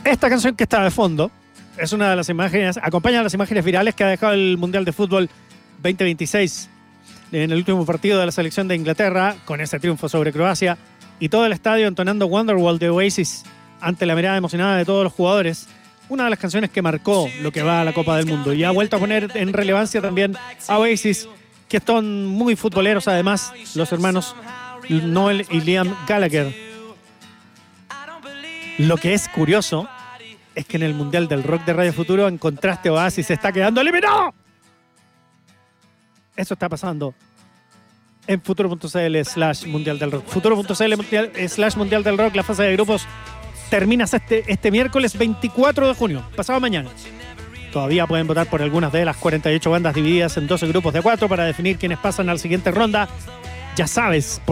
Esta canción que está de fondo es una de las imágenes, acompaña a las imágenes virales que ha dejado el Mundial de Fútbol 2026 en el último partido de la selección de Inglaterra, con ese triunfo sobre Croacia, y todo el estadio entonando Wonderwall de Oasis ante la mirada emocionada de todos los jugadores. Una de las canciones que marcó lo que va a la Copa del Mundo, y ha vuelto a poner en relevancia también a Oasis, que son muy futboleros además, los hermanos Noel y Liam Gallagher. Lo que es curioso es que en el Mundial del Rock de Radio Futuro, en contraste, Oasis se está quedando eliminado. Eso está pasando en futuro.cl/Mundial del Rock. Futuro.cl/Mundial del Rock. La fase de grupos termina este miércoles 24 de junio, pasado mañana. Todavía pueden votar por algunas de las 48 bandas divididas en 12 grupos de 4 para definir quiénes pasan a la siguiente ronda. Ya sabes,